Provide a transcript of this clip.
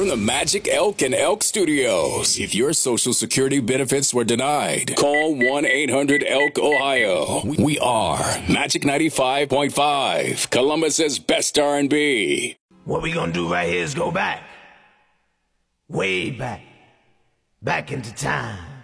from the Magic Elk and Elk Studios. If your Social Security benefits were denied, call 1-800-ELK-OHIO. We are Magic 95.5, Columbus's best R&B. What we gonna do right here is go back. Way back. Back into time.